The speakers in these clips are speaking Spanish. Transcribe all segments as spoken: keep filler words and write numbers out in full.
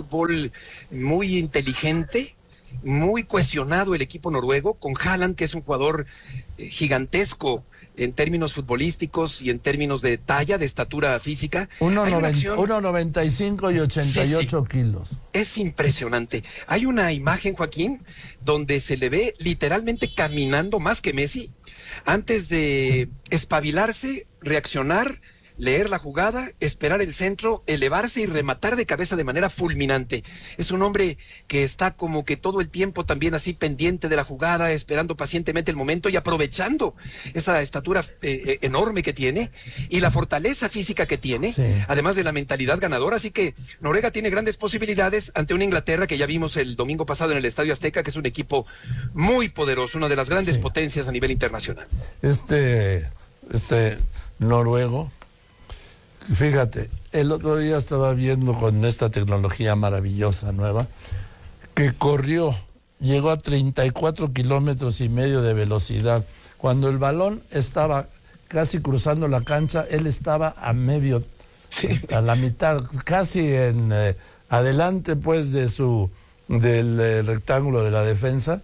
fútbol muy inteligente, muy cohesionado el equipo noruego, con Haaland, que es un jugador eh, gigantesco en términos futbolísticos y en términos de talla, de estatura física. uno noventa y cinco y ochenta y ocho sí, sí. kilos. Es impresionante. Hay una imagen, Joaquín, donde se le ve literalmente caminando más que Messi, antes de espabilarse, reaccionar, leer la jugada, esperar el centro, elevarse y rematar de cabeza de manera fulminante. Es un hombre que está como que todo el tiempo también así pendiente de la jugada, esperando pacientemente el momento y aprovechando esa estatura eh, enorme que tiene y la fortaleza física que tiene, sí. además de la mentalidad ganadora. Así que Noruega tiene grandes posibilidades ante una Inglaterra que ya vimos el domingo pasado en el Estadio Azteca, que es un equipo muy poderoso, una de las grandes sí. potencias a nivel internacional. Este, este noruego, fíjate, el otro día estaba viendo con esta tecnología maravillosa nueva, que corrió, llegó a treinta y cuatro kilómetros y medio de velocidad. Cuando el balón estaba casi cruzando la cancha, él estaba a medio, sí. a la mitad, casi en eh, adelante pues de su, del eh, rectángulo de la defensa.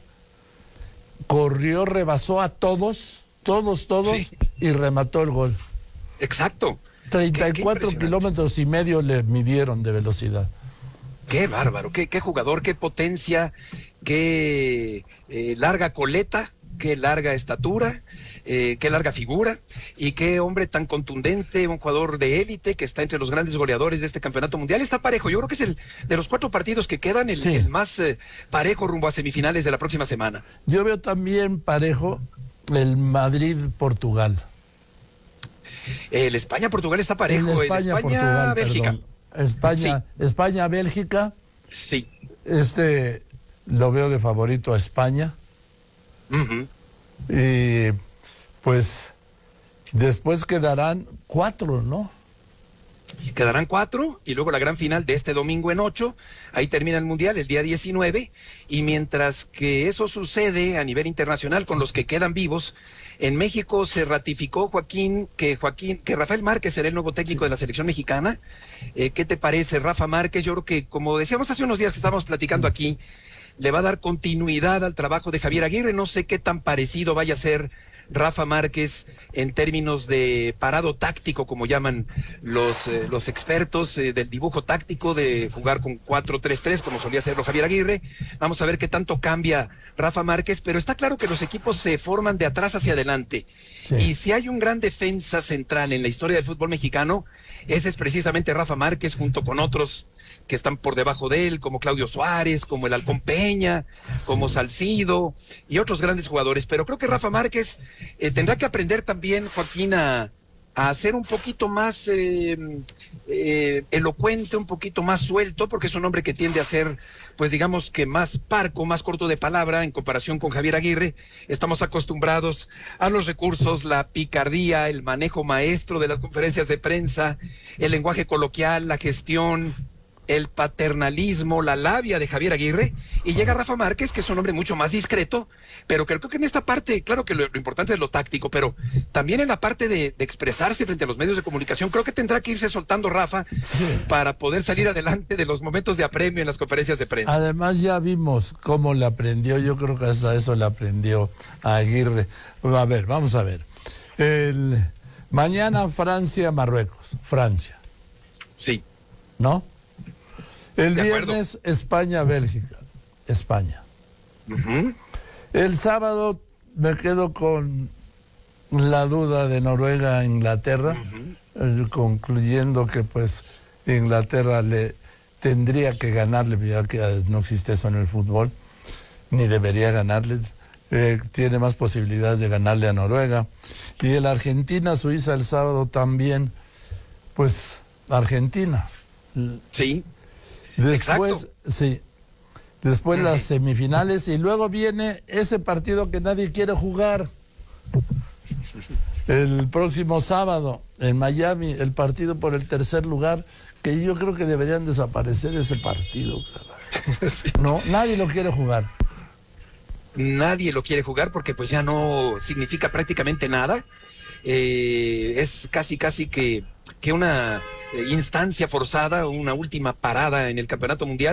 Corrió, rebasó a todos, todos, todos, sí. y remató el gol. Exacto. treinta y cuatro kilómetros y medio le midieron de velocidad. Qué bárbaro, qué, qué jugador, qué potencia, qué eh, larga coleta, qué larga estatura, eh, qué larga figura y qué hombre tan contundente, un jugador de élite que está entre los grandes goleadores de este campeonato mundial. Está parejo, yo creo que es el de los cuatro partidos que quedan el, sí. el más eh, parejo rumbo a semifinales de la próxima semana. Yo veo también parejo el Madrid-Portugal. El España-Portugal está parejo. El España-Bélgica. España, sí. España-Bélgica. Sí. Este lo veo de favorito a España. Uh-huh. Y pues después quedarán cuatro, ¿no? Quedarán cuatro y luego la gran final de este domingo en ocho. Ahí termina el Mundial el día diecinueve. Y mientras que eso sucede a nivel internacional con los que quedan vivos, en México se ratificó, Joaquín, que Joaquín, que Rafael Márquez será el nuevo técnico sí. de la selección mexicana. Eh, ¿Qué te parece, Rafa Márquez? Yo creo que, como decíamos hace unos días que estábamos platicando aquí, le va a dar continuidad al trabajo de Javier Aguirre. No sé qué tan parecido vaya a ser Rafa Márquez en términos de parado táctico, como llaman los, eh, los expertos eh, del dibujo táctico, de jugar con cuatro tres tres, como solía hacerlo Javier Aguirre. Vamos a ver qué tanto cambia Rafa Márquez, pero está claro que los equipos se forman de atrás hacia adelante. Sí. Y si hay un gran defensa central en la historia del fútbol mexicano, ese es precisamente Rafa Márquez, junto con otros que están por debajo de él, como Claudio Suárez, como el Halcón Peña, como Salcido y otros grandes jugadores. Pero creo que Rafa Márquez eh, tendrá que aprender también, Joaquín, a, a ser un poquito más eh, eh, elocuente, un poquito más suelto, porque es un hombre que tiende a ser, pues digamos que más parco, más corto de palabra en comparación con Javier Aguirre. Estamos acostumbrados a los recursos, la picardía, el manejo maestro de las conferencias de prensa, el lenguaje coloquial, la gestión, el paternalismo, la labia de Javier Aguirre, y llega Rafa Márquez, que es un hombre mucho más discreto, pero creo que en esta parte, claro que lo, lo importante es lo táctico, pero también en la parte de, de expresarse frente a los medios de comunicación, creo que tendrá que irse soltando Rafa para poder salir adelante de los momentos de apremio en las conferencias de prensa. Además ya vimos cómo le aprendió, yo creo que hasta eso le aprendió a Aguirre. A ver, vamos a ver. El, mañana Francia-Marruecos, Francia. Sí. ¿No? El viernes, España-Bélgica, España. Uh-huh. El sábado me quedo con la duda de Noruega-Inglaterra, uh-huh. eh, concluyendo que pues Inglaterra le tendría que ganarle, ya que no existe eso en el fútbol, ni debería ganarle, eh, tiene más posibilidades de ganarle a Noruega. Y el Argentina-Suiza el sábado también, pues Argentina. Sí. Después, exacto. sí, después uh-huh. las semifinales y luego viene ese partido que nadie quiere jugar. El próximo sábado en Miami, el partido por el tercer lugar, que yo creo que deberían desaparecer ese partido. Sí. No, nadie lo quiere jugar. Nadie lo quiere jugar porque pues ya no significa prácticamente nada. Eh, es casi casi que, que una instancia forzada, una última parada en el campeonato mundial.